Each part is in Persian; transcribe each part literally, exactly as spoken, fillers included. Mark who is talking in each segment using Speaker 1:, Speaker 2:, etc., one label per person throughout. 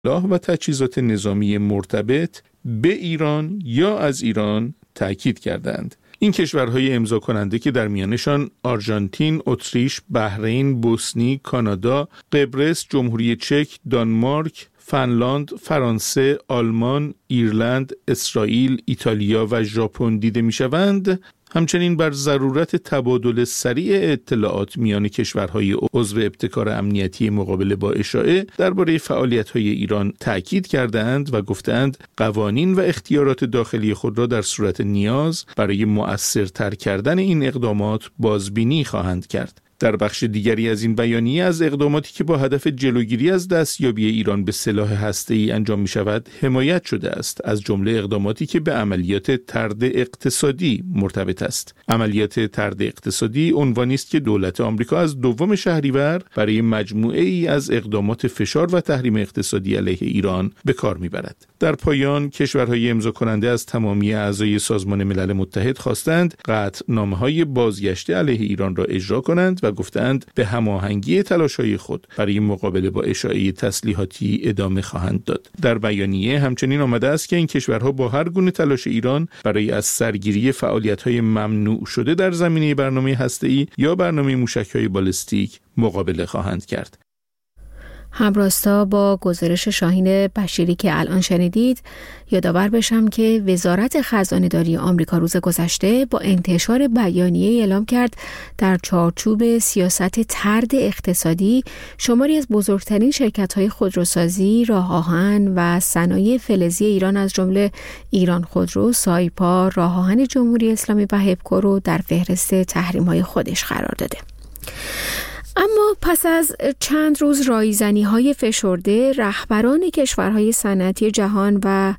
Speaker 1: سلاح و تجهیزات نظامی مرتبط به ایران یا از ایران تأکید کردند. این کشورهای امضا کننده که در میانشان آرژانتین، اتریش، بحرین، بوسنی، کانادا، قبرس، جمهوری چک، دانمارک، فنلاند، فرانسه، آلمان، ایرلند، اسرائیل، ایتالیا و ژاپن دیده می‌شوند، همچنین بر ضرورت تبادل سریع اطلاعات میان کشورهای عضو ابتکار امنیتی مقابله با اشاعه درباره فعالیت‌های ایران تأکید کردند و گفتند قوانین و اختیارات داخلی خود را در صورت نیاز برای مؤثرتر کردن این اقدامات بازبینی خواهند کرد. در بخش دیگری از این بیانیه از اقداماتی که با هدف جلوگیری از دستیابی ایران به سلاح هسته‌ای انجام می شود حمایت شده است، از جمله اقداماتی که به عملیات طرد اقتصادی مرتبط است. عملیات طرد اقتصادی عنوانی است که دولت آمریکا از دوم شهریور برای مجموعه ای از اقدامات فشار و تحریم اقتصادی علیه ایران به کار می برد. در پایان کشورهای امضا کننده از تمامی اعضای سازمان ملل متحد خواستند قطعنامه‌های بازگشته علیه ایران را اجرا کنند و گفتند به هماهنگی تلاش‌های خود برای مقابله با اشاعه تسلیحاتی ادامه خواهند داد. در بیانیه همچنین آمده است که این کشورها با هر گونه تلاش ایران برای از سرگیری فعالیت‌های ممنوع شده در زمینه برنامه هسته‌ای یا برنامه موشک‌های بالستیک مقابله خواهند کرد.
Speaker 2: همراستا با گزارش شاهین بشیری که الان شنیدید، یادآور بشم که وزارت خزانه‌داری آمریکا روز گذشته با انتشار بیانیه اعلام کرد در چارچوب سیاست طرد اقتصادی شماری از بزرگترین شرکت‌های خودروسازی، راه آهن و صنایع فلزی ایران از جمله ایران خودرو، سایپا، راه آهن جمهوری اسلامی و هپکو رو در فهرست تحریم‌های خودش قرار داده. اما پس از چند روز رایزنی‌های فشرده، رهبران کشورهای صنعتی جهان و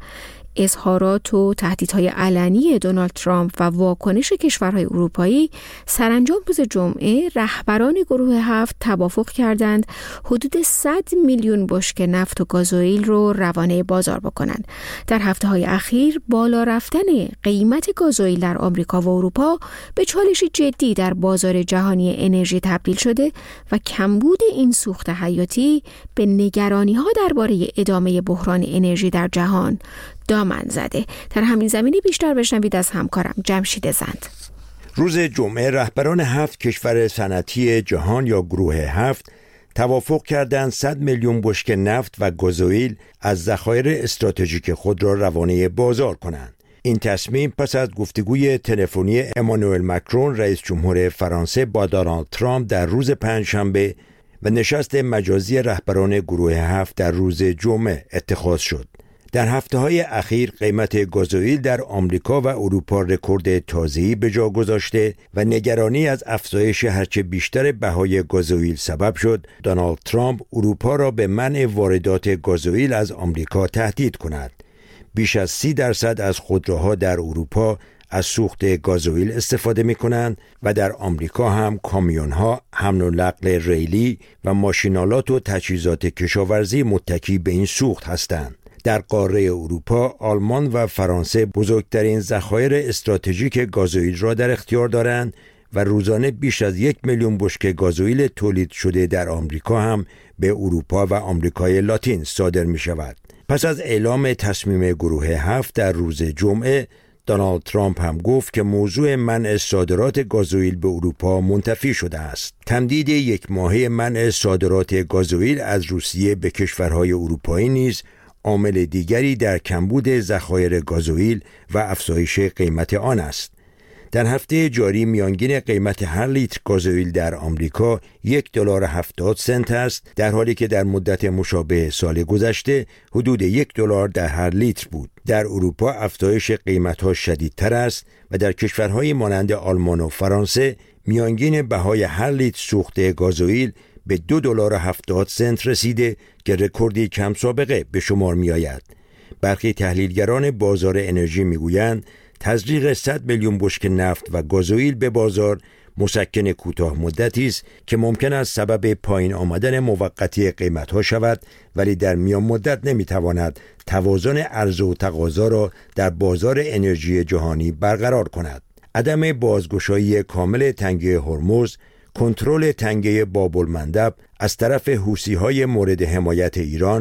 Speaker 2: اظهارات و تهدیدهای علنی دونالد ترامپ و واکنش کشورهای اروپایی، سرانجام روز جمعه رهبران گروه هفت توافق کردند حدود صد میلیون بشکه نفت و گازوئیل رو روانه بازار بکنند. در هفته‌های اخیر بالا رفتن قیمت گازوئیل در آمریکا و اروپا به چالشی جدی در بازار جهانی انرژی تبدیل شده و کمبود این سوخت حیاتی به نگرانی‌ها درباره ادامه بحران انرژی در جهان دامن زده. در همین زمینه بیشتر بشنوید از همکارم جمشید زند.
Speaker 3: روز جمعه رهبران هفت کشور صنعتی جهان یا گروه هفت توافق کردند صد میلیون بشکه نفت و گازوئیل از ذخایر استراتژیک خود را روانه بازار کنند. این تصمیم پس از گفتگوی تلفنی امانوئل مکرون رئیس جمهور فرانسه با دونالد ترامپ در روز پنجشنبه و نشست مجازی رهبران گروه هفت در روز جمعه اتخاذ شد. در هفته‌های اخیر قیمت گازوئیل در آمریکا و اروپا رکورد تازه‌ای به جا گذاشته و نگرانی از افزایش هرچه بیشتر بهای گازوئیل سبب شد دونالد ترامپ اروپا را به منع واردات گازوئیل از آمریکا تهدید کند. بیش از سی درصد از خودروها در اروپا از سوخت گازوئیل استفاده می‌کنند و در آمریکا هم کامیون‌ها، حمل و نقل ریلی و ماشین‌آلات و تجهیزات کشاورزی متکی به این سوخت هستند. در قاره اروپا، آلمان و فرانسه بزرگترین ذخایر استراتژیک گازوئیل را در اختیار دارند و روزانه بیش از یک میلیون بشکه گازوئیل تولید شده در آمریکا هم به اروپا و آمریکای لاتین صادر می شود. پس از اعلام تصمیم گروه هفت در روز جمعه، دونالد ترامپ هم گفت که موضوع منع صادرات گازوئیل به اروپا منتفی شده است. تمدید یک ماهه منع صادرات گازوئیل از روسیه به کشورهای اروپایی نیز عامل دیگری در کمبود ذخایر گازوئیل و افزایش قیمت آن است. در هفته جاری میانگین قیمت هر لیتر گازوئیل در آمریکا یک دلار هفتاد سنت است، در حالی که در مدت مشابه سال گذشته حدود یک دلار در هر لیتر بود. در اروپا افزایش قیمت‌ها شدیدتر است و در کشورهای مانند آلمان و فرانسه میانگین بهای هر لیتر سوخت گازوئیل به دو دلار هفتاد سنت رسیده که رکوردی کم سابقه به شمار می آید. برخی تحلیلگران بازار انرژی می گویند تزریق صد میلیون بشکه نفت و گازوئیل به بازار مسکن کوتاه مدتی است که ممکن است سبب پایین آمدن موقتی قیمت‌ها شود، ولی در میان مدت نمی‌تواند توازن عرضه و تقاضا را در بازار انرژی جهانی برقرار کند. عدم بازگشایی کامل تنگه هرمز، کنترل تنگه باب المندب از طرف حوثی‌های مورد حمایت ایران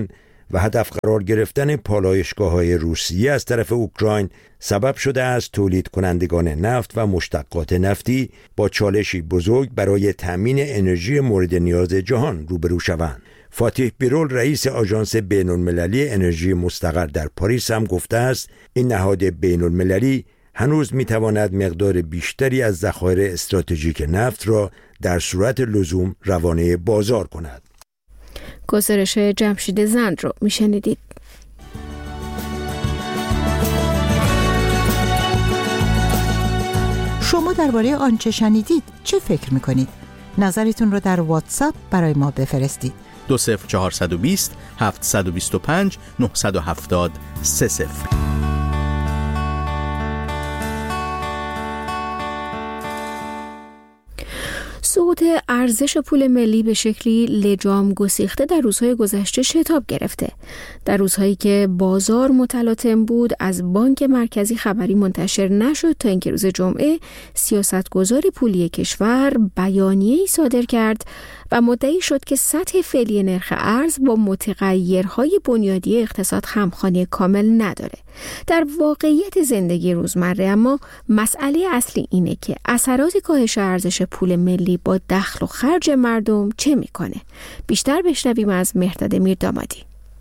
Speaker 3: و هدف قرار گرفتن پالایشگاه‌های روسیه از طرف اوکراین سبب شده است تولید کنندگان نفت و مشتقات نفتی با چالشی بزرگ برای تامین انرژی مورد نیاز جهان روبرو شوند. فاتح بیرول رئیس آژانس بین‌المللی انرژی مستقر در پاریس هم گفته است این نهاد بین‌المللی هنوز میتواند مقدار بیشتری از ذخایر استراتژیک نفت را در صورت لزوم روانه بازار کند.
Speaker 2: گزارش جمشید زند رو میشنیدید.
Speaker 4: شما درباره آنچه شنیدید چه فکر میکنید؟ نظرتون رو در واتساپ برای ما بفرستید.
Speaker 5: دو صفر چهارصد و بیست هفتصد و بیست و پنج نهصد و هفتاد سه صفر.
Speaker 2: سقوط ارزش پول ملی به شکلی لجام گسیخته در روزهای گذشته شتاب گرفته. در روزهایی که بازار متلاطم بود، از بانک مرکزی خبری منتشر نشد تا اینکه روز جمعه سیاستگزار پولی کشور بیانیه‌ای صادر کرد و مدعی شد که سطح فعلی نرخ ارز با متغیرهای بنیادی اقتصاد همخوانی کامل نداره. در واقعیت زندگی روزمره اما مسئله اصلی اینه که اثرات کاهش ارزش پول ملی با دخل و خرج مردم چه میکنه؟ بیشتر بشنویم از مهرداد میردامادی.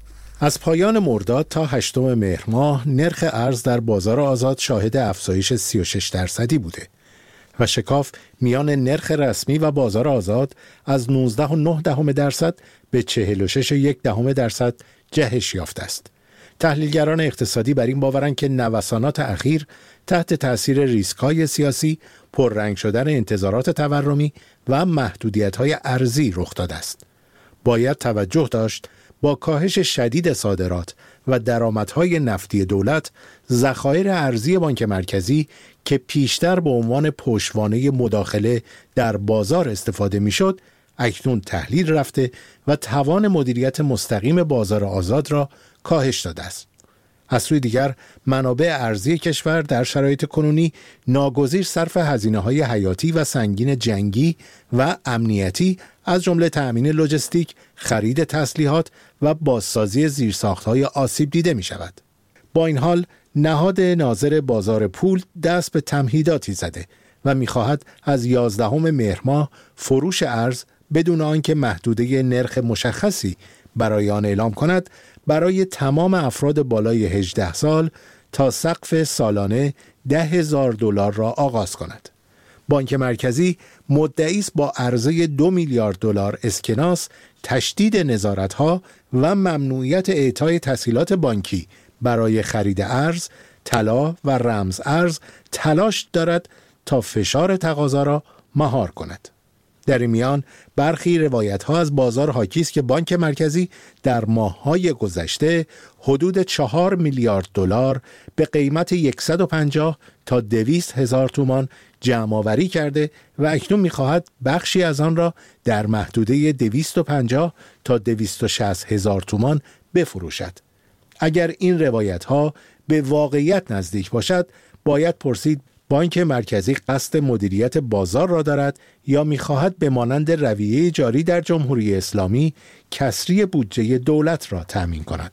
Speaker 6: از پایان مرداد تا هشتم مهر ماه نرخ ارز در بازار آزاد شاهد افزایش سی و شش درصدی بوده و شکاف میان نرخ رسمی و بازار آزاد از نوزده و نه دهم درصد به چهل و شش و یک دهم درصد جهش یافته است. تحلیلگران اقتصادی بر این باورند که نوسانات اخیر تحت تأثیر ریسک‌های سیاسی، پررنگ شدن انتظارات تورمی و محدودیت‌های ارزی رخ داده است. باید توجه داشت با کاهش شدید صادرات و درآمدهای نفتی دولت، ذخایر ارزی بانک مرکزی که پیشتر به عنوان پشتوانه مداخله در بازار استفاده می‌شد، اکنون تحلیل رفته و توان مدیریت مستقیم بازار آزاد را کاهش داده است. از سوی دیگر منابع ارزی کشور در شرایط کنونی ناگزیر صرف هزینه‌های حیاتی و سنگین جنگی و امنیتی از جمله تأمین لوجستیک، خرید تسلیحات و بازسازی زیرساخت‌های آسیب دیده می‌شود. با این حال نهاد ناظر بازار پول دست به تمهیداتی زده و می‌خواهد از یازدهم مهر ماه فروش ارز بدون آنکه محدوده نرخ مشخصی برای آن اعلام کند برای تمام افراد بالای هجده سال تا سقف سالانه ده هزار دلار را آغاز کند. بانک مرکزی مدعی است با عرضه دو میلیارد دلار اسکناس، تشدید نظارت‌ها و ممنوعیت اعطای تسهیلات بانکی برای خرید ارز، طلا و رمز ارز تلاش دارد تا فشار تقاضا را مهار کند. در این میان برخی روایت‌ها از بازار حاکی است که بانک مرکزی در ماه‌های گذشته حدود چهار میلیارد دلار به قیمت صد و پنجاه تا دویست هزار تومان جمع‌آوری کرده و اکنون می‌خواهد بخشی از آن را در محدوده دویست و پنجاه تا دویست و شصت هزار تومان بفروشد. اگر این روایت‌ها به واقعیت نزدیک باشد، باید پرسید بانک مرکزی قصد مدیریت بازار را دارد یا می‌خواهد به مانند رویه جاری در جمهوری اسلامی کسری بودجه دولت را تأمین کند.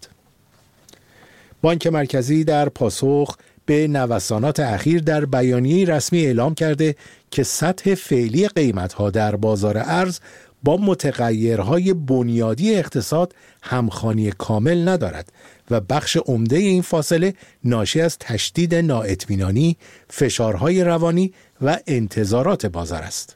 Speaker 6: بانک مرکزی در پاسخ به نوسانات اخیر در بیانیه رسمی اعلام کرده که سطح فعلی قیمت‌ها در بازار ارز با متغیرهای بنیادی اقتصاد همخوانی کامل ندارد و بخش عمده این فاصله ناشی از تشدید نااطمینانی، فشارهای روانی و انتظارات بازار است.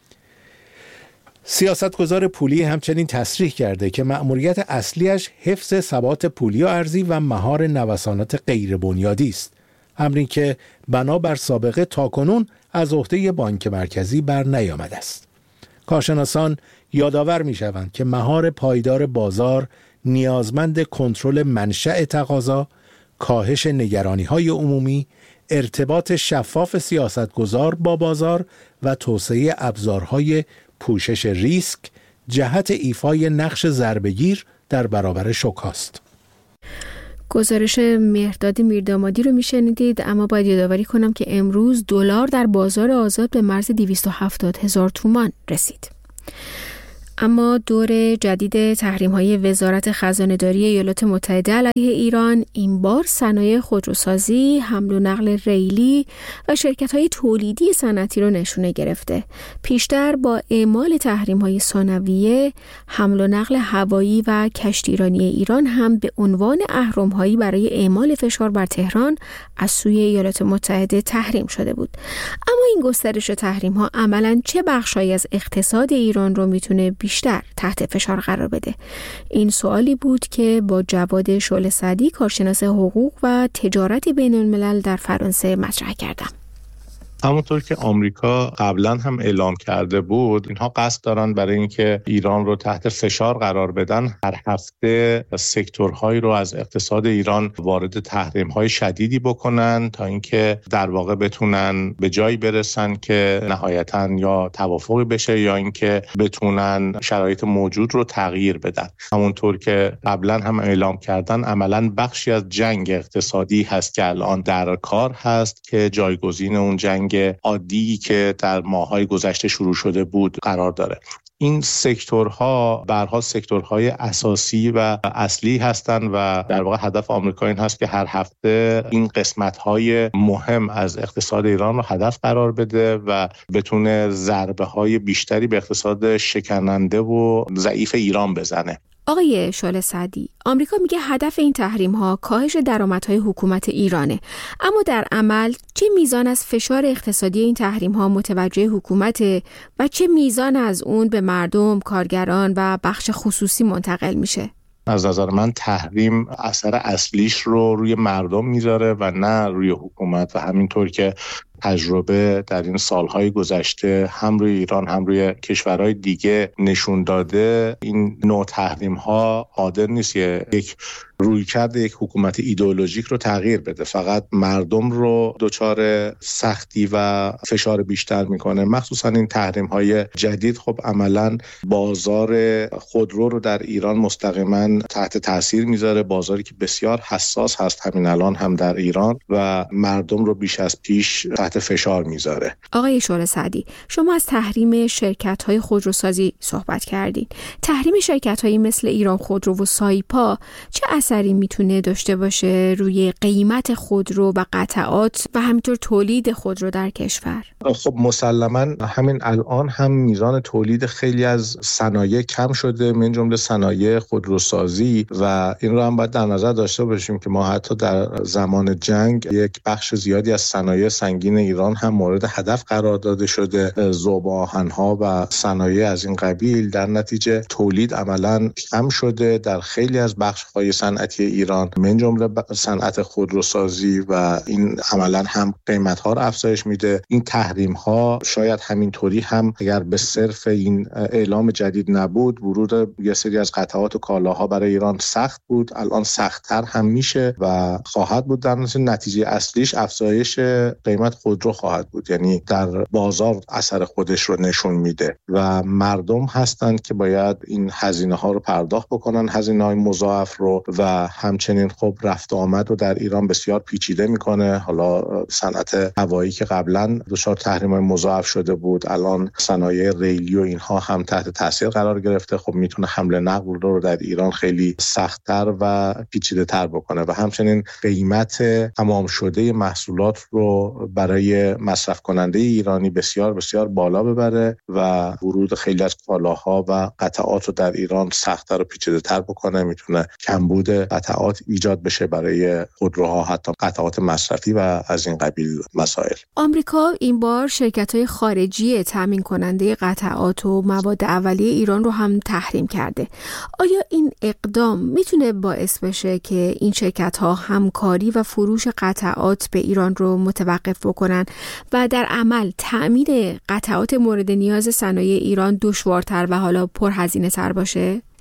Speaker 6: سیاستگزار پولی همچنین تصریح کرده که مأموریت اصلیش حفظ ثبات پولی و ارزی و مهار نوسانات غیر بنیادی است، امری که بنابر سابقه تاکنون از عهده بانک مرکزی بر نیامده است. کارشناسان یادآور می‌شوند که مهار پایدار بازار نیازمند کنترل منشأ تقاضا، کاهش نگرانی‌های عمومی، ارتباط شفاف سیاستگزار با بازار و توسعه ابزارهای پوشش ریسک جهت ایفای نقش ضربه‌گیر در برابر شوک است.
Speaker 2: گزارش مهرداد میردامادی رو میشنیدید. اما باید یادآوری کنم که امروز دلار در بازار آزاد به مرز دویست و هفتاد هزار تومان رسید. اما دور جدید تحریم‌های وزارت خزانه‌داری ایالات متحده علیه ایران این بار صنایع خودروسازی، حمل و نقل ریلی و شرکت‌های تولیدی صنعتی رو نشونه گرفته. پیشتر با اعمال تحریم‌های ثانویه، حمل و نقل هوایی و کشتیرانی ایران هم به عنوان اهرم‌هایی برای اعمال فشار بر تهران از سوی ایالات متحده تحریم شده بود. اما این گسترش تحریم‌ها عملاً چه بخشی از اقتصاد ایران رو میتونه بیشتر تحت فشار قرار بده؟ این سوالی بود که با جواد شعله سعدی، کارشناس حقوق و تجارت بین الملل در فرانسه مطرح کردم.
Speaker 7: همونطور که آمریکا قبلا هم اعلام کرده بود، اینها قصد دارن برای اینکه ایران رو تحت فشار قرار بدن، هر هفته سکتورهایی رو از اقتصاد ایران وارد تحریم‌های شدیدی بکنن تا اینکه در واقع بتونن به جایی برسن که نهایتاً یا توافقی بشه یا اینکه بتونن شرایط موجود رو تغییر بدن. همونطور که قبلا هم اعلام کردن، عملاً بخشی از جنگ اقتصادی هست که الان در کار هست که جایگزین اون جنگ عادی که در ماه‌های گذشته شروع شده بود قرار داره. این سکتورها به هر حال سکتورهای اساسی و اصلی هستند و در واقع هدف آمریکا این هست که هر هفته این قسمت‌های مهم از اقتصاد ایران رو هدف قرار بده و بتونه ضربه‌های بیشتری به اقتصاد شکننده و ضعیف ایران بزنه.
Speaker 2: آقای شعله سعدی، آمریکا میگه هدف این تحریم‌ها کاهش درآمدهای حکومت ایرانه، اما در عمل چه میزان از فشار اقتصادی این تحریم‌ها متوجه حکومت و چه میزان از اون به مردم، کارگران و بخش خصوصی منتقل میشه؟
Speaker 7: از نظر من تحریم اثر اصلیش رو روی مردم میذاره و نه روی حکومت و همینطور که تجربه در این سالهای گذشته هم روی ایران هم روی کشورهای دیگه نشون داده، این نوع تحریم‌ها قادر نیست یک رویکرد یک حکومت ایدئولوژیک رو تغییر بده، فقط مردم رو دچار سختی و فشار بیشتر میکنه. مخصوصا این تحریم‌های جدید خب عملاً بازار خودرو رو در ایران مستقیما تحت تاثیر میذاره، بازاری که بسیار حساس هست همین الان هم در ایران و مردم رو بیش از پیش تحت فشار میذاره.
Speaker 2: آقای شعله سعدی، شما از تحریم شرکت‌های خودروسازی صحبت کردین. تحریم شرکت‌هایی مثل ایران خودرو و سایپا چه اثری میتونه داشته باشه روی قیمت خودرو و قطعات و همینطور تولید خودرو در کشور؟
Speaker 7: خب مسلماً همین الان هم میزان تولید خیلی از صنایع کم شده، من جمله صنایع خودروسازی، و این رو هم باید در نظر داشته باشیم که ما حتی در زمان جنگ یک بخش زیادی از صنایع سنگین ایران هم مورد هدف قرار داده شده، ذوب آهن‌ها و صنایع از این قبیل. در نتیجه تولید عملاً کم شده در خیلی از بخش‌های صنعتی ایران، من جمله صنعت خودروسازی، و این عملاً هم قیمت‌ها رو افزایش میده. این تحریم‌ها شاید همینطوری هم اگر به صرف این اعلام جدید نبود، ورود یه سری از قطعات و کالاها برای ایران سخت بود، الان سخت‌تر هم میشه و خواهد بود. در نتیجه اصلیش افزایش قیمت خودرو خواهد بود، یعنی در بازار اثر خودش رو نشون میده و مردم هستند که باید این هزینه ها رو پرداخت بکنن، هزینه های مضاعف رو، و همچنین خب رفت و آمد رو در ایران بسیار پیچیده میکنه. حالا صنعت هوایی که قبلا دچار تحریم های مضاعف شده بود، الان صنایع ریلی و اینها هم تحت تاثیر قرار گرفته، خب میتونه حمل نقل رو در ایران خیلی سخت‌تر و پیچیده تر بکنه و همچنین قیمت تمام شده محصولات رو برای مصرف کننده ایرانی بسیار بسیار بالا ببره و ورود خیلی از کالاها و قطعات رو در ایران سخت‌تر و پیچیده‌تر بکنه. میتونه کمبود قطعات ایجاد بشه برای خودروها، حتی قطعات مصرفی و از این قبیل مسائل.
Speaker 2: آمریکا این بار شرکت‌های خارجی تامین کننده قطعات و مواد اولیه ایران رو هم تحریم کرده. آیا این اقدام میتونه باعث بشه که این شرکت‌ها همکاری و فروش قطعات به ایران رو متوقف بکنن و در عمل تأمین قطعات مورد نیاز صنایع ایران دشوارتر و حالا پرهزینه‌تر باشه؟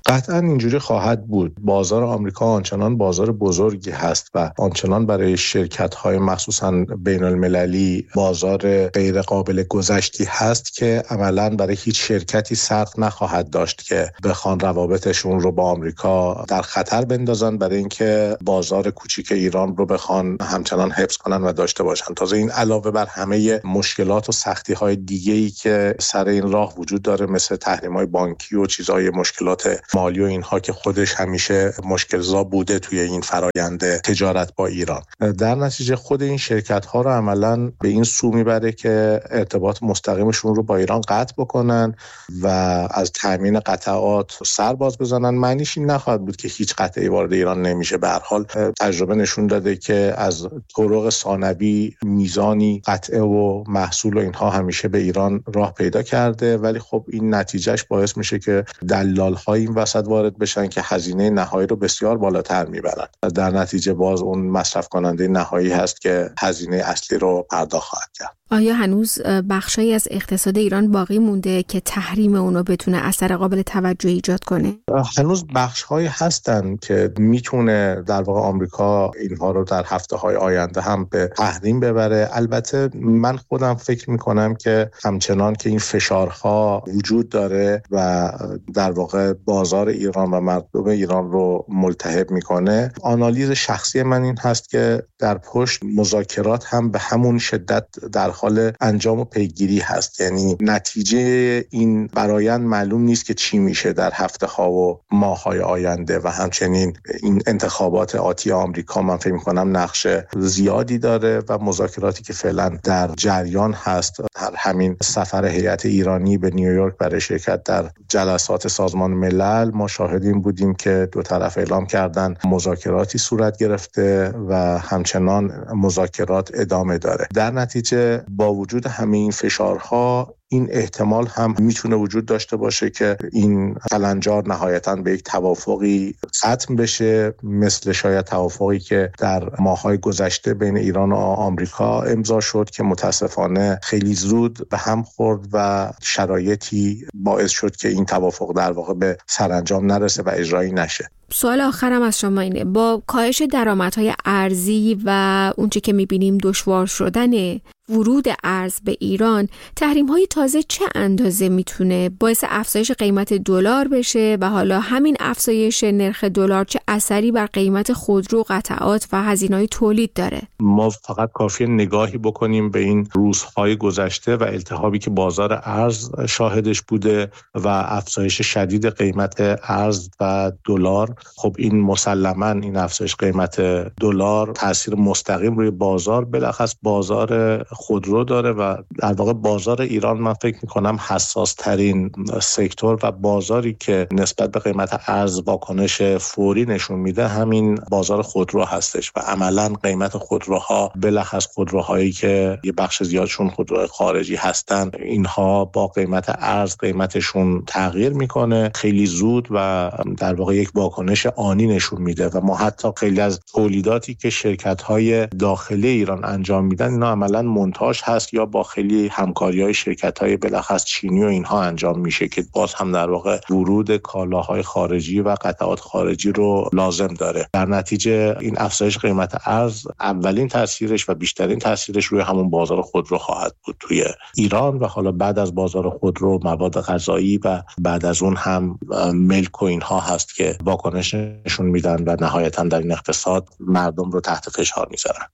Speaker 7: قطعا اینجوری خواهد بود. بازار آمریکا آنچنان بازار بزرگی هست و آنچنان برای شرکت‌های مخصوصاً بین‌المللی بازار غیر قابل گذشتی هست که عملاً برای هیچ شرکتی سخت نخواهد داشت که بخوان روابطشون رو با آمریکا در خطر بندازن برای اینکه بازار کوچیک ایران رو بخوان همچنان حفظ کنن و داشته باشن. تازه این علاوه بر همه مشکلات و سختی‌های دیگه‌ای که سر این راه وجود داره، مثل تحریم‌های بانکی و چیزهای مشکلات مالی و اینها که خودش همیشه مشکل‌زا بوده توی این فرآیند تجارت با ایران. در نتیجه خود این شرکت‌ها رو عملاً به این سو میبره که ارتباط مستقیمشون رو با ایران قطع بکنن و از تامین قطعات سر باز بزنن. معنیش این نخواهد بود که هیچ قطعی وارد ایران نمیشه. به هر حال تجربه نشون داده که از طرق ثانوی میزانی قطعه و محصول و اینها همیشه به ایران راه پیدا کرده، ولی خب این نتیجهش باعث میشه که دلال‌های این وسط وارد بشن که هزینه نهایی رو بسیار بالاتر میبرن. در نتیجه باز اون مصرف کننده نهایی هست که هزینه اصلی رو پرداخت خواهد کرد.
Speaker 2: آیا هنوز بخشی از اقتصاد ایران باقی مونده که تحریم اونو بتونه اثر قابل توجهی ایجاد کنه؟
Speaker 7: هنوز بخش‌هایی هستن که میتونه در واقع آمریکا اینها رو در هفته‌های آینده هم به تحریم ببره. البته من خودم فکر میکنم که همچنان که این فشارها وجود داره و در واقع بازار ایران و مردم ایران رو ملتهب میکنه، آنالیز شخصی من این هست که در پشت مذاکرات هم به همون شدت در حال انجام و پیگیری هست. یعنی نتیجه این برآیند معلوم نیست که چی میشه در هفته ها و ماه های آینده و همچنین این انتخابات آتی آمریکا من فکر میکنم نقش زیادی داره و مذاکراتی که فعلا در جریان هست. همین سفر هیئت ایرانی به نیویورک برای شرکت در جلسات سازمان ملل ما شاهدیم بودیم که دو طرف اعلام کردن مذاکراتی صورت گرفته و همچنان مذاکرات ادامه داره. در نتیجه با وجود همه این فشارها این احتمال هم میتونه وجود داشته باشه که این کلنجار نهایتاً به یک توافقی ختم بشه، مثل شاید توافقی که در ماه‌های گذشته بین ایران و آمریکا امضا شد که متاسفانه خیلی زود به هم خورد و شرایطی باعث شد که این توافق در واقع به سرانجام نرسه و اجرایی نشه.
Speaker 2: سوال آخرم از شما اینه، با کاهش درآمدهای ارزی و اونچه که می‌بینیم دشوار شدن ورود ارز به ایران، تحریم‌های تازه چه اندازه میتونه باعث افزایش قیمت دلار بشه و حالا همین افزایش نرخ دلار چه اثری بر قیمت خودرو، قطعات و هزینه‌های تولید داره؟
Speaker 7: ما فقط کافیه نگاهی بکنیم به این روزهای گذشته و التهابی که بازار ارز شاهدش بوده و افزایش شدید قیمت ارز و دلار. خب این مسلماً این افزایش قیمت دلار تاثیر مستقیم روی بازار، بلخص بازار خودرو داره و در واقع بازار ایران من فکر میکنم حساس ترین سکتور و بازاری که نسبت به قیمت ارز واکنش فوری نشون میده همین بازار خودرو هستش و عملاً قیمت خودروها، بلخص خودروهایی که یه بخش زیادشون خودروهای خارجی هستن، اینها با قیمت ارز قیمتشون تغییر میکنه خیلی زود و در واقع یک واکنش آنی نشون میده و ما حتی خیلی از تولیداتی که شرکت‌های داخلی ایران انجام میدن اینا عملاً مونتاژ هست یا با خیلی همکاری‌های شرکت‌های بلخص چینی و اینها انجام میشه که باز هم در واقع ورود کالاهای خارجی و قطعات خارجی رو لازم داره. در نتیجه این افزایش قیمت ارز اولین تاثیرش و بیشترین تاثیرش روی همون بازار خودرو خواهد بود توی ایران و حالا بعد از بازار خودرو مواد غذایی و بعد از اون هم ملک و اینها هست که واکنش نشون میدن و نهایتاً در این اقتصاد مردم رو تحت فشار میذارن.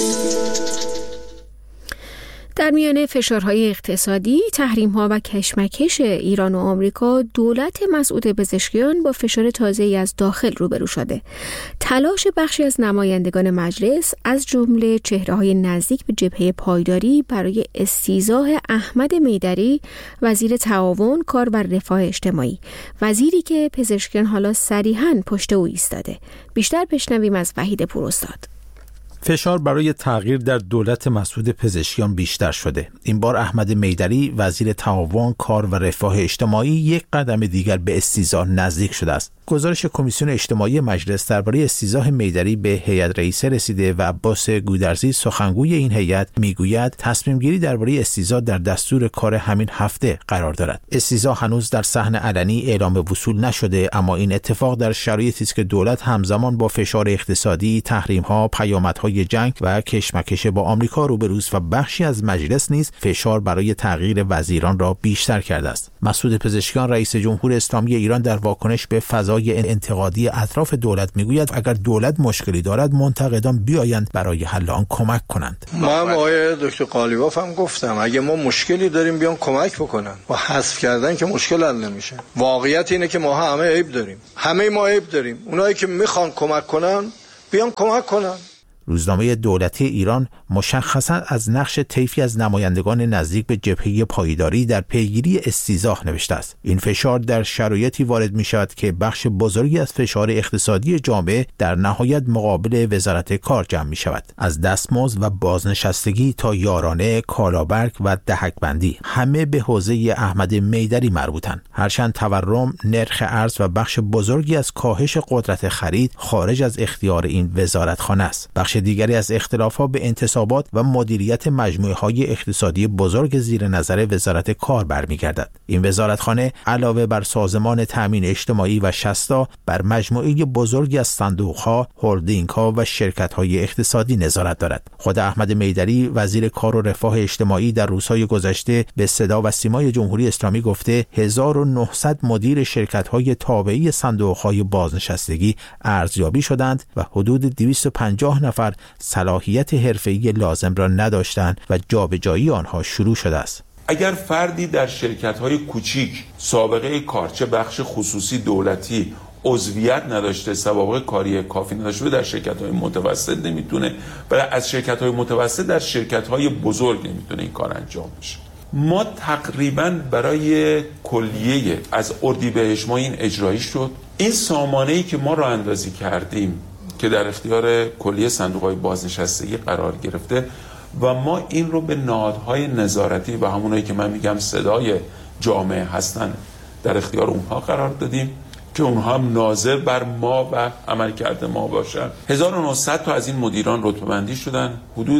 Speaker 2: در میان فشارهای اقتصادی، تحریم‌ها و کشمکش ایران و آمریکا، دولت مسعود پزشکیان با فشار تازه‌ای از داخل روبرو شده. تلاش بخشی از نمایندگان مجلس از جمله چهره‌های نزدیک به جبهه پایداری برای استیضاح احمد میدری، وزیر تعاون، کار و رفاه اجتماعی، وزیری که پزشکیان حالا صریحاً پشت او ایستاده. بیشتر بشنویم از وحید پوراستاد.
Speaker 5: فشار برای تغییر در دولت مسعود پزشکیان بیشتر شده. این بار احمد میدری وزیر تعاون، کار و رفاه اجتماعی یک قدم دیگر به استیضاح نزدیک شده است. گزارش کمیسیون اجتماعی مجلس درباره استیضاح میدری به هیئت رئیسه رسیده و عباس گودرزی سخنگوی این هیئت میگوید تصمیم گیری درباره استیضاح در دستور کار همین هفته قرار دارد. استیضاح هنوز در صحن علنی اعلام وصول نشده، اما این اتفاق در شرایطی است که دولت همزمان با فشار اقتصادی، تحریم‌ها، پیامدهای جنگ و کشمکش با آمریکا روبروست و بخشی از مجلس نیز فشار برای تغییر وزیران را بیشتر کرده است. مسعود پزشکیان رئیس جمهور اسلامی ایران در واکنش به فضای انتقادی اطراف دولت میگوید اگر دولت مشکلی دارد منتقدان بیایند برای حل آن کمک کنند.
Speaker 8: من آقای دکتر قالیباف هم گفتم اگه ما مشکلی داریم بیان کمک بکنن. با حذف کردن که مشکل حل نمیشه. واقعیت اینه که ما همه عیب داریم. همه ما عیب داریم. اونایی که میخوان کمک کنن بیان کمک کنن.
Speaker 5: روزنامه دولتی ایران مشخصاً از نقش طیفی از نمایندگان نزدیک به جبهه پایداری در پیگیری استیضاح نوشته است. این فشار در شرایطی وارد می شود که بخش بزرگی از فشار اقتصادی جامعه در نهایت مقابل وزارت کار جمع می شود. از دستمزد و بازنشستگی تا یارانه، کالابرگ و دهک‌بندی همه به حوزه احمد میدری مربوطند. هرچند تورم، نرخ ارز و بخش بزرگی از کاهش قدرت خرید خارج از اختیار این وزارتخانه است. بخش دیگری از اختلافات به انتصابات و مدیریت مجموعه‌های اقتصادی بزرگ زیر نظر وزارت کار برمیگردد. این وزارتخانه علاوه بر سازمان تامین اجتماعی و شصتا بر مجموعه بزرگی از صندوق‌ها، هلدینگ‌ها و شرکت‌های اقتصادی نظارت دارد. خود احمد میدری وزیر کار و رفاه اجتماعی در روزهای گذشته به صدا و سیمای جمهوری اسلامی گفته هزار و نهصد مدیر شرکت‌های تابعی صندوق‌های بازنشستگی ارزیابی شدند و حدود دویست و پنجاه نفر صلاحیت حرفه‌ای لازم را نداشتند و جابجایی آنها شروع شده است.
Speaker 9: اگر فردی در شرکت‌های کوچیک سابقه کار، چه بخش خصوصی دولتی، عضویت نداشته، سوابق کاری کافی نداشته، در شرکت‌های متوسط نمیتونه، برای از شرکت‌های متوسط در شرکت‌های بزرگ نمیتونه این کار انجام بشه. ما تقریباً برای کلیه از اردیبهشت ماه این اجرایی شد. این سامانه‌ای که ما راه اندازی کردیم که در اختیار کلیه صندوق‌های بازنشستگی قرار گرفته و ما این رو به نهادهای نظارتی و همونایی که من میگم صدای جامعه هستن در اختیار اونها قرار دادیم که اونها هم ناظر بر ما و عملکرد ما باشن. هزار و نهصد تا از این مدیران رتبه بندی شدن. حدود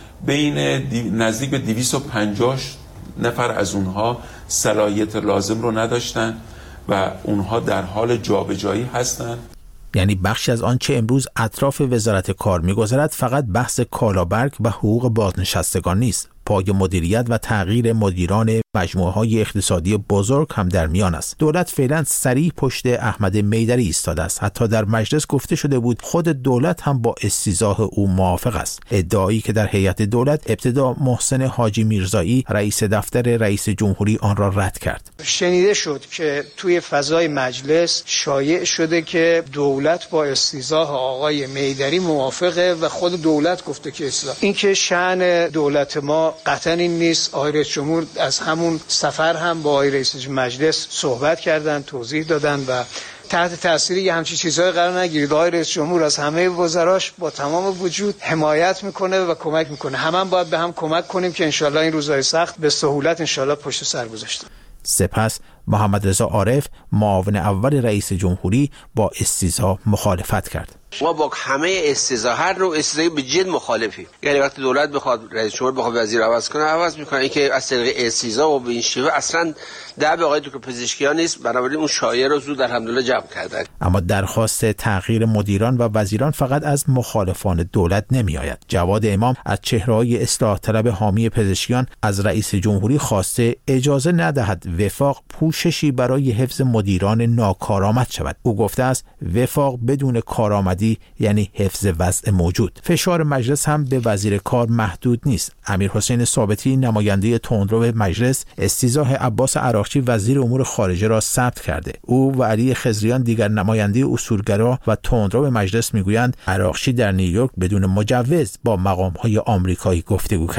Speaker 9: بین دی... نزدیک به دویست و پنجاه نفر از اونها صلاحیت لازم رو نداشتن و اونها در حال جابجایی هستن.
Speaker 5: یعنی بخشی از آنچه امروز اطراف وزارت کار می‌گذرد فقط بحث کالابرگ و حقوق بازنشستگان نیست. پای مدیریت و تغییر مدیران مجموعه‌های اقتصادی بزرگ هم در میان است. دولت فعلا صریح پشت احمد میدری ایستاده است. حتی در مجلس گفته شده بود خود دولت هم با استیضاح او موافق است. ادعایی که در هیئت دولت ابتدا محسن حاجی میرزایی رئیس دفتر رئیس جمهوری آن را رد کرد.
Speaker 8: شنیده شد که توی فضای مجلس شایع شده که دولت با استیضاح آقای میدری موافقه و خود دولت گفته که استیضاح. این که شأن دولت ما قطعا این نیست. آقای رئیس جمهور از همون سفر هم با آقای رئیس مجلس صحبت کردن، توضیح دادن و تحت تاثیر یه همچین چیزهای قرار نگیرید. آقای رئیس جمهور از همه وزراش با تمام وجود حمایت میکنه و کمک میکنه. همه هم باید به هم کمک کنیم که انشالله این روزهای سخت به سهولت انشالله پشت سر گذاشته.
Speaker 5: سپس محمد رضا عارف معاون اول رئیس جمهوری با استیضاح مخالفت کرد.
Speaker 10: ما با همه استیضاح هر نوع استیضاحی به جد مخالفیم. یعنی وقتی دولت بخواد رئیس جمهور بخواد وزیر عوض کنه عوض میکنه. این که از طریق استیضاح و به این شیوه اصلا در به آقای دکتر پزشکیان نیست. بنابراین اون شایعه رو زود الحمدلله جمع کردن.
Speaker 5: اما درخواست تغییر مدیران و وزیران فقط از مخالفان دولت نمی آید. جواد امام از چهره‌های اصلاح طلب حامی پزشکیان از رئیس جمهوری خواسته اجازه ندهد وفاق پوششی برای حفظ مدیران ناکارآمد شود. او گفته است وفاق بدون کارآمدی یعنی حفظ وضع موجود. فشار مجلس هم به وزیر کار محدود نیست. امیرحسین ثابتی نماینده تندرو مجلس استیضاح عباس عراقچی وزیر امور خارجه را ثبت کرده. او و علی خضریان دیگر نماینده اصولگرا و تندرو مجلس میگویند عراقچی در نیویورک بدون مجوز با مقام‌های آمریکایی گفتگو کرده است.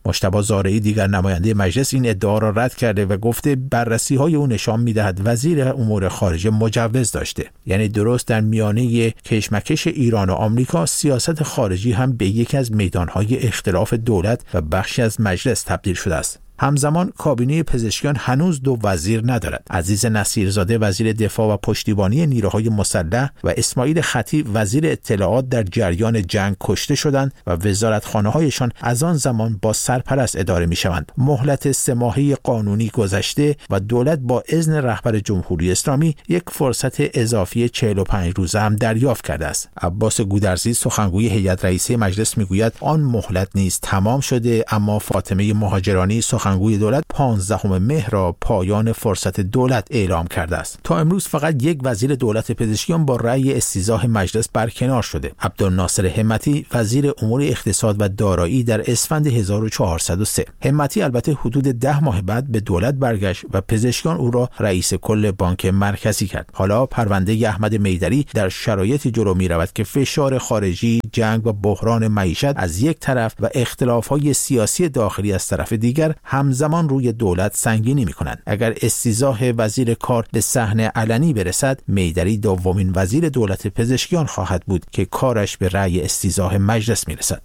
Speaker 5: مجتبی زارعی دیگر نماینده مجلس این ادعا را رد کرده و گفته بررسی‌های او نشان می‌دهد وزیر امور خارجه مجوز داشته. یعنی درست در میانه کشمکش ایران و آمریکا سیاست خارجی هم به یکی از میدان‌های اختلاف دولت و بخشی از مجلس تبدیل شده است. همزمان کابینه پزشکیان هنوز دو وزیر ندارد. عزیز نصیرزاده وزیر دفاع و پشتیبانی نیروهای مسلح و اسماعیل خطیب وزیر اطلاعات در جریان جنگ کشته شدند و وزارتخانه‌هایشان از آن زمان با سرپرست اداره می‌شوند. مهلت سه ماهه قانونی گذشته و دولت با اذن رهبر جمهوری اسلامی یک فرصت اضافی چهل و پنج روزه هم دریافت کرده است. عباس گودرزی سخنگوی هیئت رئیسه مجلس میگوید آن مهلت نیز تمام شده، اما فاطمه مهاجرانی سخنگوی دولت پانزدهم مهر را پایان فرصت دولت اعلام کرده است. تا امروز فقط یک وزیر دولت پزشکیان با رأی استیضاح مجلس برکنار شده. عبدالناصر همتی وزیر امور اقتصاد و دارایی در اسفند هزار و چهارصد و سه. همتی البته حدود ده ماه بعد به دولت برگشت و پزشکیان او را رئیس کل بانک مرکزی کرد. حالا پرونده احمد میدری در شرایطی جلو می رود که فشار خارجی، جنگ و بحران معیشت از یک طرف و اختلاف‌های سیاسی داخلی از طرف دیگر همزمان روی دولت سنگینی می‌کنند. اگر استیضاح وزیر کار به صحنه علنی برسد، میدری دومین وزیر دولت پزشکیان خواهد بود که کارش به رأی استیضاح مجلس می‌رسد.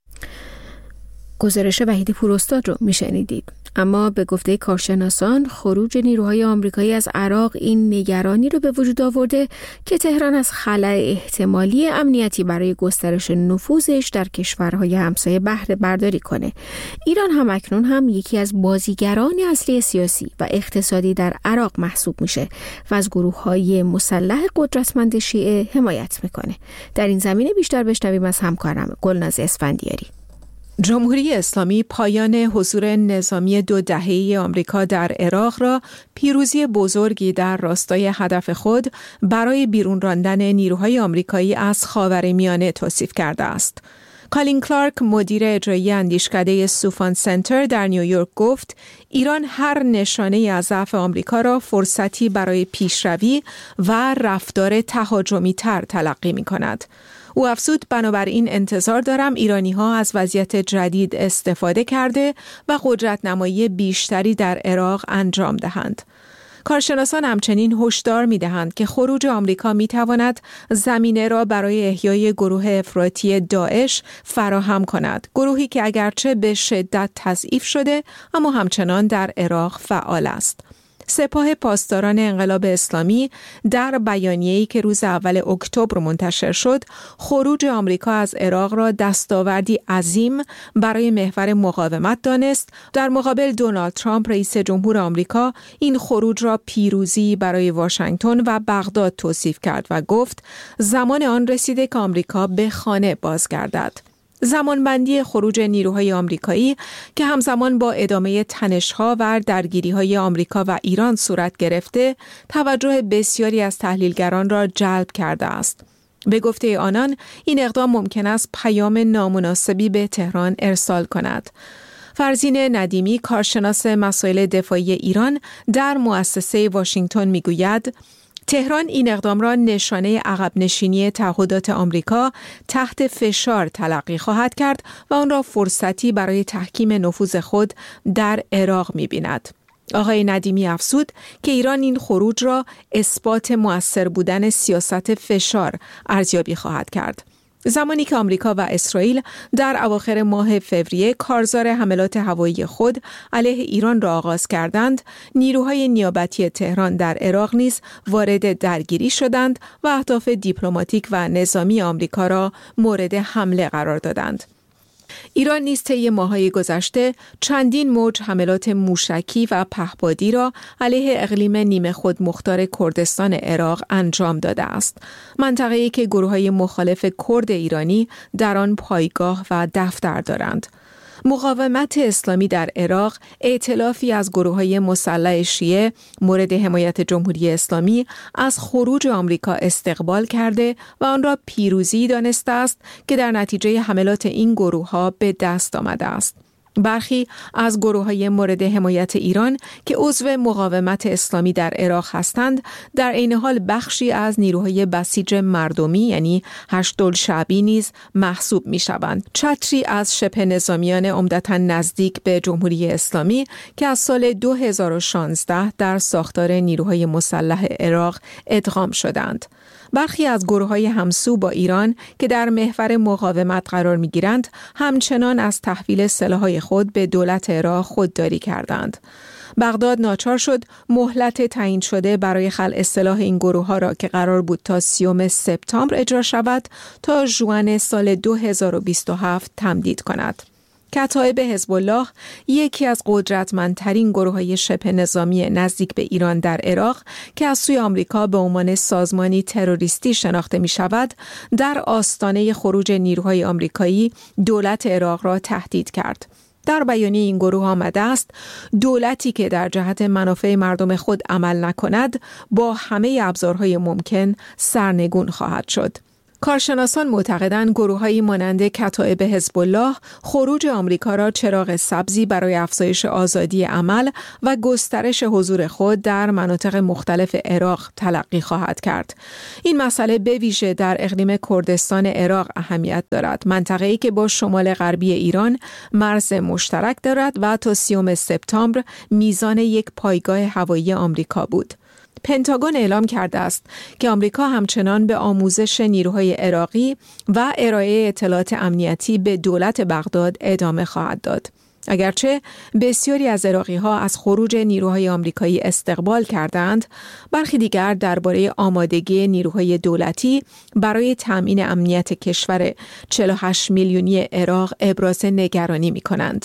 Speaker 2: گزارش وحیدی پوراستاد رو میشنیدید. اما به گفته کارشناسان خروج نیروهای آمریکایی از عراق این نگرانی رو به وجود آورده که تهران از خلأ احتمالی امنیتی برای گسترش نفوذش در کشورهای همسایه بهره برداری کنه. ایران هم اکنون هم یکی از بازیگران اصلی سیاسی و اقتصادی در عراق محسوب میشه و از گروه‌های مسلح قدرتمند شیعه حمایت میکنه. در این زمینه بیشتر بشنویم از همکارم گلناز اسفندیاری.
Speaker 11: جمهوری اسلامی پایان حضور نظامی دو دهه‌ای آمریکا در عراق را پیروزی بزرگی در راستای هدف خود برای بیرون راندن نیروهای آمریکایی از خاورمیانه توصیف کرده است. کالین کلارک مدیر اجرایی اندیشکده سوفان سنتر در نیویورک گفت ایران هر نشانه از ضعف آمریکا را فرصتی برای پیشروی و رفتار تهاجمی تر تلقی می کند. او افزود بنابراین انتظار دارم ایرانی ها از وضعیت جدید استفاده کرده و قدرت نمایی بیشتری در عراق انجام دهند. کارشناسان همچنین هشدار می‌دهند که خروج آمریکا می‌تواند زمینه را برای احیای گروه افراطی داعش فراهم کند. گروهی که اگرچه به شدت تضعیف شده اما همچنان در عراق فعال است. سپاه پاسداران انقلاب اسلامی در بیانیه‌ای که روز اول اکتبر منتشر شد، خروج آمریکا از عراق را دستاوردی عظیم برای محور مقاومت دانست. در مقابل دونالد ترامپ رئیس جمهور آمریکا این خروج را پیروزی برای واشنگتن و بغداد توصیف کرد و گفت زمان آن رسیده که آمریکا به خانه بازگردد. زمانبندی خروج نیروهای آمریکایی که همزمان با ادامه تنش‌ها و درگیری‌های آمریکا و ایران صورت گرفته، توجه بسیاری از تحلیلگران را جلب کرده است. به گفته آنان، این اقدام ممکن است پیام نامناسبی به تهران ارسال کند. فرزین ندیمی، کارشناس مسائل دفاعی ایران در مؤسسه واشنگتن میگوید تهران این اقدام را نشانه عقب نشینی تعهدات آمریکا تحت فشار تلقی خواهد کرد و آن را فرصتی برای تحکیم نفوذ خود در عراق می‌بیند. آقای ندیمی افزود که ایران این خروج را اثبات مؤثر بودن سیاست فشار ارزیابی خواهد کرد. زمانی که آمریکا و اسرائیل در اواخر ماه فوریه کارزار حملات هوایی خود علیه ایران را آغاز کردند، نیروهای نیابتی تهران در عراق نیز وارد درگیری شدند و اهداف دیپلماتیک و نظامی آمریکا را مورد حمله قرار دادند. ایران نیز طی ماه‌های گذشته چندین موج حملات موشکی و پهپادی را علیه اقلیم نیمه خود مختار کردستان عراق انجام داده است. منطقه‌ای که گروه‌های مخالف کرد ایرانی در آن پایگاه و دفتر دارند. مقاومت اسلامی در عراق ائتلافی از گروه‌های مسلح شیعه مورد حمایت جمهوری اسلامی از خروج آمریکا استقبال کرده و آن را پیروزی دانسته است که در نتیجه حملات این گروه‌ها به دست آمده است. برخی از گروه‌های مورد حمایت ایران که عضو مقاومت اسلامی در عراق هستند، در عین حال بخشی از نیروهای بسیج مردمی یعنی هشت‌الشعبی نیز محسوب می‌شوند. چتری از شبه نظامیان عمدتاً نزدیک به جمهوری اسلامی که از سال دو هزار و شانزده در ساختار نیروهای مسلح عراق ادغام شدند. برخی از گروه‌های همسو با ایران که در محور مقاومت قرار می‌گیرند، همچنان از تحویل سلاح‌های خود به دولت عراق خودداری کردند. بغداد ناچار شد مهلت تعیین شده برای خلع سلاح این گروه‌ها را که قرار بود تا سیوم سپتامبر اجرا شود تا ژوئن سال دو هزار و بیست و هفت تمدید کند. کتایب حزب الله یکی از قدرتمندترین گروه‌های شبه نظامی نزدیک به ایران در عراق که از سوی آمریکا به عنوان سازمانی تروریستی شناخته می‌شود، در آستانه خروج نیروهای آمریکایی دولت عراق را تهدید کرد. در بیانیه این گروه آمده است دولتی که در جهت منافع مردم خود عمل نکند با همه ابزارهای ممکن سرنگون خواهد شد. کارشناسان معتقدند گروه‌هایی مانند کتایب حزب الله خروج آمریکا را چراغ سبزی برای افزایش آزادی عمل و گسترش حضور خود در مناطق مختلف عراق تلقی خواهد کرد. این مسئله به ویژه در اقلیم کردستان عراق اهمیت دارد، منطقه‌ای که با شمال غربی ایران مرز مشترک دارد و تا سیوم سپتامبر میزان یک پایگاه هوایی آمریکا بود. پنتاگون اعلام کرده است که آمریکا همچنان به آموزش نیروهای عراقی و ارائه اطلاعات امنیتی به دولت بغداد ادامه خواهد داد. اگرچه بسیاری از عراقی‌ها از خروج نیروهای آمریکایی استقبال کردند، برخی دیگر درباره آمادگی نیروهای دولتی برای تامین امنیت کشور چهل و هشت میلیونی عراق ابراز نگرانی می‌کنند.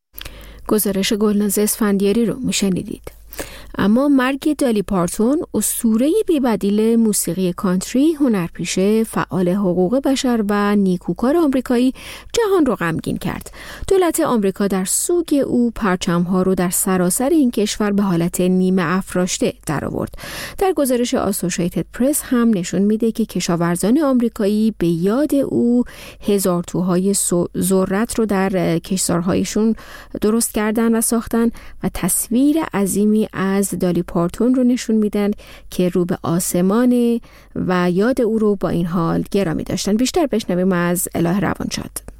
Speaker 2: گزارش گلناز اسفندیاری رو میشنیدید. اما مرگ دالی پارتون، اسطوره بی‌بدیل موسیقی کانتری، هنرپیشه، فعال حقوق بشر و نیکوکار آمریکایی، جهان رو غمگین کرد. دولت آمریکا در سوگ او پرچم‌ها رو در سراسر این کشور به حالت نیمه افراشته درآورد. در گزارش آسوشیتد پرس هم نشون میده که کشاورزان آمریکایی به یاد او هزار توهای ذرت رو در کشتارهایشون درست کردن و ساختن و تصویر عظیمی از دالی پارتون رو نشون میدن که رو به آسمان و یاد او رو با این حال گرامی داشتن. بیشتر بشنویم از اله روانشاد.